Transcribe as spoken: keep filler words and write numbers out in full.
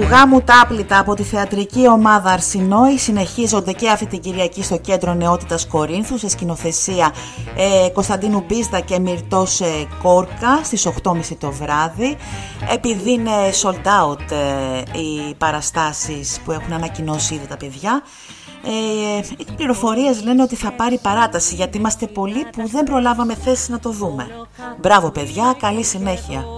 γάμου τα άπλυτα από τη θεατρική ομάδα Αρσινόη συνεχίζονται και αυτή την Κυριακή στο Κέντρο Νεότητας Κορίνθου σε σκηνοθεσία ε, Κωνσταντίνου Μπίσδα και Μυρτός ε, Κόρκα στις οκτώ και μισή το βράδυ. Επειδή είναι sold out ε, οι παραστάσεις που έχουν ανακοινώσει ήδη τα παιδιά, ε, οι πληροφορίες λένε ότι θα πάρει παράταση, γιατί είμαστε πολλοί που δεν προλάβαμε θέση να το δούμε. Μπράβο παιδιά, καλή συνέχεια.